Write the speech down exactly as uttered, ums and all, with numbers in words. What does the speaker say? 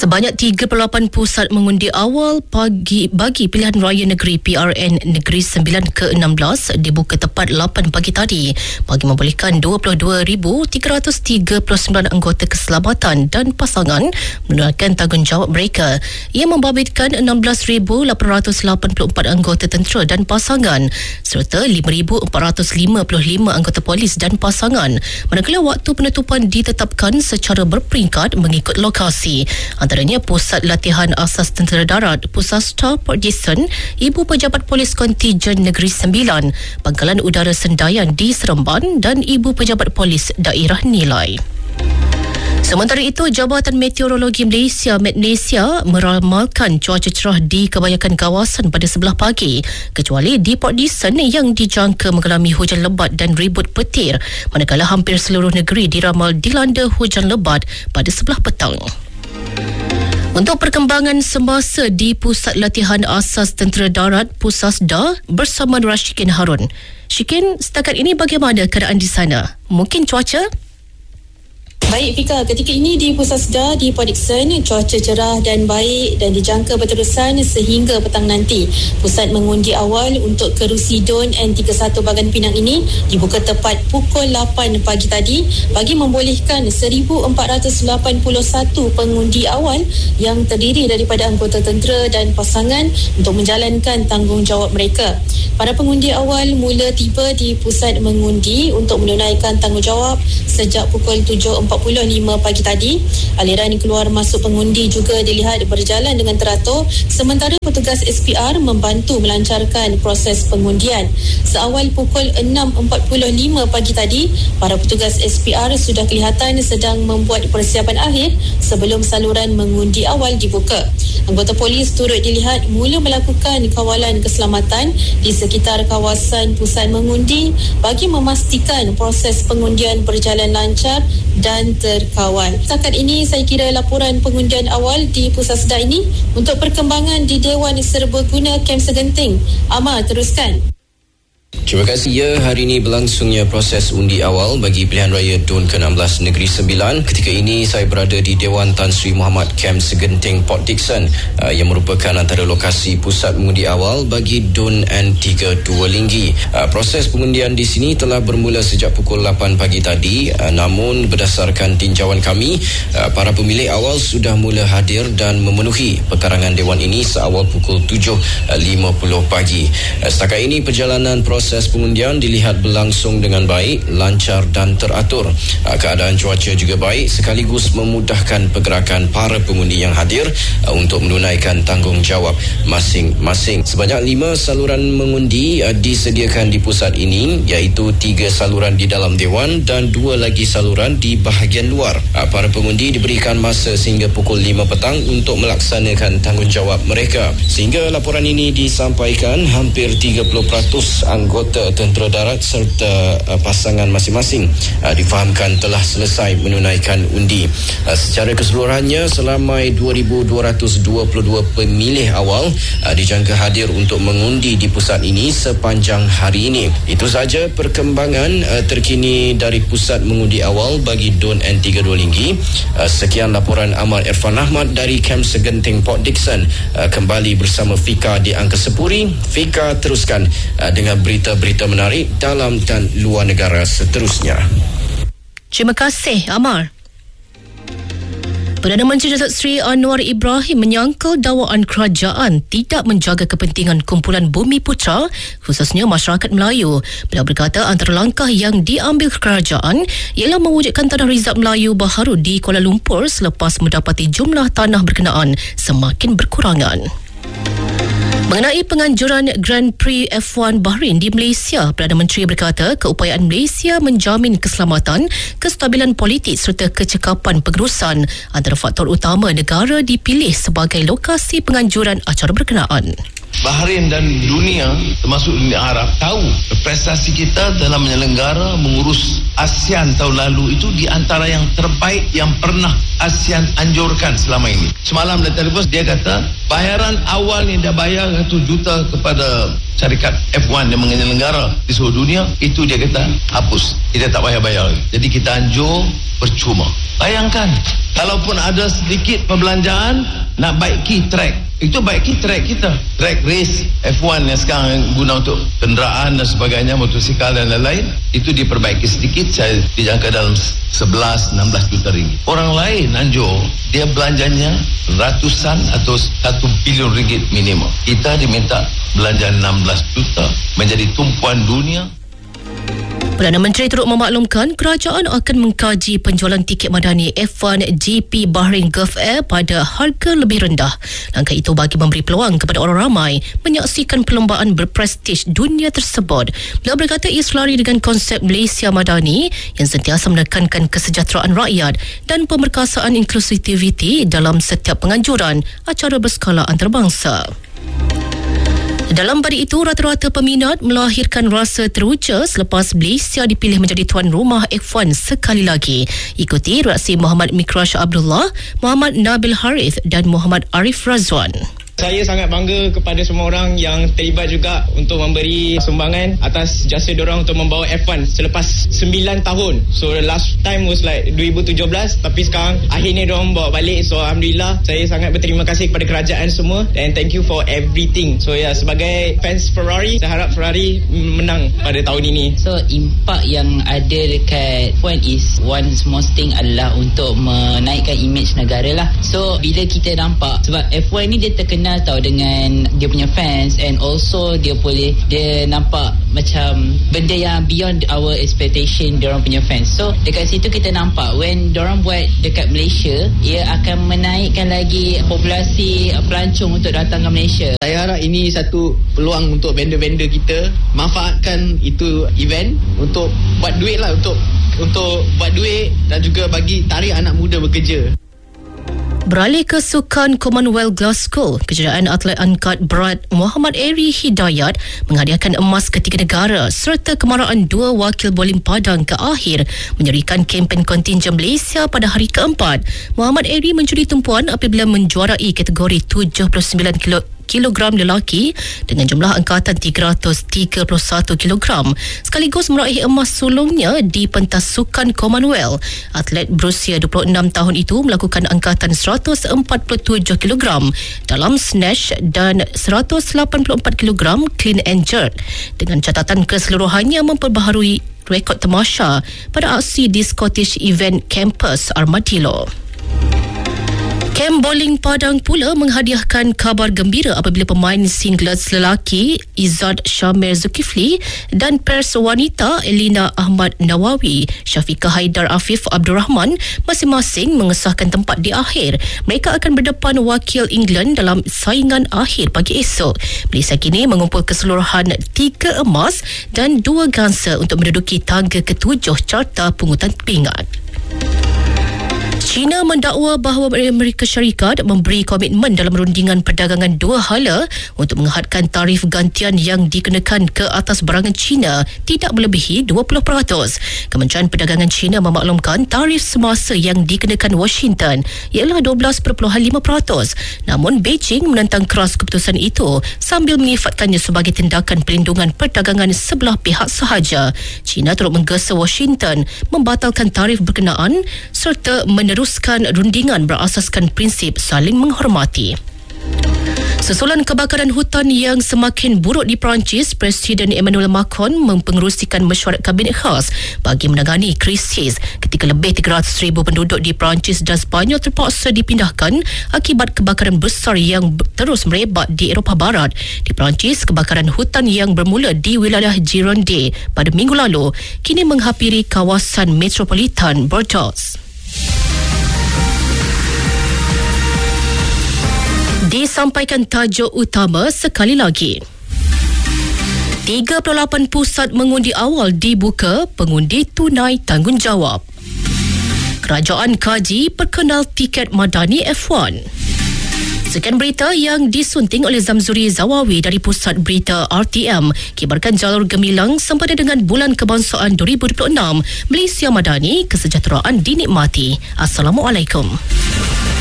Sebanyak tiga puluh lapan pusat mengundi awal pagi bagi pilihan raya negeri P R N Negeri sembilan ke enam belas dibuka tepat lapan pagi tadi bagi membolehkan dua puluh dua ribu tiga ratus tiga puluh sembilan anggota keselamatan dan pasangan menunaikan tanggungjawab mereka. Ia membabitkan enam belas ribu lapan ratus lapan puluh empat anggota tentera dan pasangan serta lima ribu empat ratus lima puluh lima anggota polis dan pasangan, manakala waktu penutupan ditetapkan secara berperingkat mengikut lokasi. Antaranya Pusat Latihan Asas Tentera Darat Pusasta Port Dickson, Ibu Pejabat Polis Kontijen Negeri sembilan, Pangkalan Udara Sendayan di Seremban dan Ibu Pejabat Polis Daerah Nilai. Sementara itu, Jabatan Meteorologi Malaysia Metnesia meramalkan cuaca cerah di kebanyakan kawasan pada sebelah pagi, kecuali di Port Dickson yang dijangka mengalami hujan lebat dan ribut petir, manakala hampir seluruh negeri diramal dilanda hujan lebat pada sebelah petang. Untuk perkembangan semasa di Pusat Latihan Asas Tentera Darat Pusasda bersama Rashikin Harun. Shikin, setakat ini bagaimana keadaan di sana? Mungkin cuaca? Baik Fika, ketika ini di Pusasda di Port Dickson, cuaca cerah dan baik dan dijangka berterusan sehingga petang nanti. Pusat mengundi awal untuk kerusi D O N N tiga puluh satu Bagan Pinang ini dibuka tepat pukul lapan pagi tadi bagi membolehkan seribu empat ratus lapan puluh satu pengundi awal yang terdiri daripada anggota tentera dan pasangan untuk menjalankan tanggungjawab mereka. Para pengundi awal mula tiba di pusat mengundi untuk menunaikan tanggungjawab sejak pukul tujuh empat puluh lima pagi tadi. Aliran keluar masuk pengundi juga dilihat berjalan dengan teratur, sementara petugas S P R membantu melancarkan proses pengundian. Seawal pukul enam empat puluh lima pagi tadi, para petugas S P R sudah kelihatan sedang membuat persiapan akhir sebelum saluran mengundi awal dibuka. Anggota polis turut dilihat mula melakukan kawalan keselamatan di sekitar kawasan pusat mengundi bagi memastikan proses pengundian berjalan lancar dan terkawal. Setakat ini saya kira laporan pengundian awal di Pusasda ini. Untuk perkembangan di Dewan Serbaguna Kem Segenting, Amar teruskan. Terima kasih. Ya, hari ini berlangsungnya proses undi awal bagi pilihan raya D U N ke enam belas Negeri sembilan. Ketika ini saya berada di Dewan Tan Sri Muhammad Kem Segenting Port Dickson uh, yang merupakan antara lokasi pusat mengundi awal bagi D U N N tiga puluh dua Linggi. Uh, proses pengundian di sini telah bermula sejak pukul lapan pagi tadi, uh, namun berdasarkan tinjauan kami, uh, para pemilih awal sudah mula hadir dan memenuhi pekarangan Dewan ini seawal pukul tujuh lima puluh pagi. Uh, setakat ini perjalanan proses pengundian dilihat berlangsung dengan baik, lancar dan teratur. Keadaan cuaca juga baik sekaligus memudahkan pergerakan para pengundi yang hadir untuk menunaikan tanggungjawab masing-masing. Sebanyak lima saluran mengundi disediakan di pusat ini, iaitu tiga saluran di dalam Dewan dan dua lagi saluran di bahagian luar. Para pengundi diberikan masa sehingga pukul lima petang untuk melaksanakan tanggungjawab mereka. Sehingga laporan ini disampaikan, hampir tiga puluh peratus anggota tentera darat serta uh, pasangan masing-masing uh, difahamkan telah selesai menunaikan undi. Uh, secara keseluruhannya, selamai dua ribu dua ratus dua puluh dua pemilih awal uh, dijangka hadir untuk mengundi di pusat ini sepanjang hari ini. Itu sahaja perkembangan uh, terkini dari pusat mengundi awal bagi D U N N tiga puluh dua Linggi. Uh, sekian laporan Amar Irfan Ahmad dari Kem Segenting Port Dickson. Uh, kembali bersama Fika di Angka Sepuri. Fika teruskan uh, dengan berita berita menarik dalam dan luar negara seterusnya. Terima kasih, Amar. Perdana Menteri Datuk Seri Anwar Ibrahim menyangkal dakwaan kerajaan tidak menjaga kepentingan kumpulan Bumi Putra, khususnya masyarakat Melayu. Beliau berkata antara langkah yang diambil kerajaan ialah mewujudkan tanah rizab Melayu baharu di Kuala Lumpur selepas mendapati jumlah tanah berkenaan semakin berkurangan. Mengenai penganjuran Grand Prix F satu Bahrain di Malaysia, Perdana Menteri berkata keupayaan Malaysia menjamin keselamatan, kestabilan politik serta kecekapan pengurusan antara faktor utama negara dipilih sebagai lokasi penganjuran acara berkenaan. Bahrain dan dunia, termasuk dunia Arab, tahu prestasi kita dalam menyelenggara mengurus ASEAN tahun lalu itu di antara yang terbaik yang pernah ASEAN anjurkan selama ini. Semalam dia telefon, dia kata bayaran awal yang dia bayar satu juta kepada syarikat F satu yang menyelenggara di seluruh dunia, itu dia kata hapus, kita tak payah bayar lagi. Jadi kita anjur percuma. Bayangkan, kalaupun ada sedikit perbelanjaan nak baiki track, itu baiki track kita, track race F satu yang sekarang guna untuk kenderaan dan sebagainya, motosikal dan lain-lain, itu diperbaiki sedikit, saya dijangka dalam sebelas enam belas juta ringgit. Orang lain anjur dia belanjanya ratusan atau satu bilion ringgit minimum, kita diminta belanja enam belas juta, menjadi tumpuan dunia. Perdana Menteri turut memaklumkan kerajaan akan mengkaji penjualan tiket madani F satu G P Bahrain Gulf Air pada harga lebih rendah. Langkah itu bagi memberi peluang kepada orang ramai menyaksikan perlombaan berprestij dunia tersebut. Beliau berkata ia selari dengan konsep Malaysia Madani yang sentiasa menekankan kesejahteraan rakyat dan pemerkasaan inklusiviti dalam setiap penganjuran acara berskala antarabangsa. Dalam pada itu, rata-rata peminat melahirkan rasa teruja selepas Malaysia dipilih menjadi tuan rumah F satu sekali lagi. Ikuti reaksi Muhammad Mikrash Abdullah, Muhammad Nabil Harith dan Muhammad Arif Razwan. Saya sangat bangga kepada semua orang yang terlibat juga untuk memberi sumbangan atas jasa diorang untuk membawa F satu selepas sembilan tahun. So the last time was like dua ribu tujuh belas, tapi sekarang akhirnya diorang bawa balik. So Alhamdulillah, saya sangat berterima kasih kepada kerajaan semua and thank you for everything. So ya, yeah, sebagai fans Ferrari, saya harap Ferrari menang pada tahun ini. So impak yang ada dekat F satu is one most thing adalah untuk menaikkan image negara lah. So bila kita nampak, sebab F satu ni dia terkenal tahu dengan dia punya fans, and also dia boleh dia nampak macam benda yang beyond our expectation diorang punya fans. So dekat situ kita nampak when diorang buat dekat Malaysia, ia akan menaikkan lagi populasi pelancong untuk datang ke Malaysia. Saya harap ini satu peluang untuk vendor-vendor kita manfaatkan itu event untuk buat duit lah, untuk untuk buat duit dan juga bagi tarik anak muda bekerja. Beralih ke Sukan Commonwealth Glasgow, kejayaan atlet angkat berat Muhammad Eri Hidayat menghadiahkan emas ketiga negara serta kemarahan dua wakil bowling padang ke akhir menyerikan kempen kontingen Malaysia pada hari keempat. Muhammad Eri mencuri tumpuan apabila menjuarai kategori tujuh puluh sembilan kilo kilogram lelaki dengan jumlah angkatan tiga ratus tiga puluh satu kilogram sekaligus meraih emas sulungnya di pentas Sukan Commonwealth. Atlet berusia dua puluh enam tahun itu melakukan angkatan seratus empat puluh tujuh kilogram dalam snatch dan seratus lapan puluh empat kilogram clean and jerk dengan catatan keseluruhannya memperbaharui rekod tamasya pada aksi di Scottish Event Campus Armadillo. Kem bowling padang pula menghadiahkan kabar gembira apabila pemain singles lelaki Izzat Syamir Zulkifli dan pers wanita Elina Ahmad Nawawi, Syafiqah Haidar Afif Abdul Rahman masing-masing mengesahkan tempat di akhir. Mereka akan berdepan wakil England dalam saingan akhir pagi esok. Malaysia kini mengumpul keseluruhan tiga emas dan dua gansa untuk menduduki tangga ketujuh carta pungutan pingat. China mendakwa bahawa Amerika Syarikat memberi komitmen dalam rundingan perdagangan dua hala untuk menghadkan tarif gantian yang dikenakan ke atas barangan China tidak melebihi dua puluh peratus. Kementerian Perdagangan China memaklumkan tarif semasa yang dikenakan Washington ialah dua belas perpuluhan lima peratus. Namun Beijing menentang keras keputusan itu sambil menyifatkannya sebagai tindakan pelindungan perdagangan sebelah pihak sahaja. China turut menggesa Washington membatalkan tarif berkenaan serta meneruskan rundingan berasaskan prinsip saling menghormati. Sesulan kebakaran hutan yang semakin buruk di Perancis, Presiden Emmanuel Macron mempengerusikan mesyuarat kabinet khas bagi menangani krisis ketika lebih tiga ratus ribu penduduk di Perancis dan Sepanyol terpaksa dipindahkan akibat kebakaran besar yang terus merebak di Eropah Barat. Di Perancis, kebakaran hutan yang bermula di wilayah Gironde pada minggu lalu kini menghampiri kawasan metropolitan Bordeaux. Disampaikan tajuk utama sekali lagi. tiga puluh lapan pusat mengundi awal dibuka, pengundi tunai tanggungjawab. Kerajaan kaji perkenal tiket madani F satu. Sekian berita yang disunting oleh Zamzuri Zawawi dari Pusat Berita R T M. Kibarkan jalur gemilang sempena dengan Bulan Kebangsaan dua ribu dua puluh enam. Malaysia Madani, kesejahteraan dinikmati. Assalamualaikum.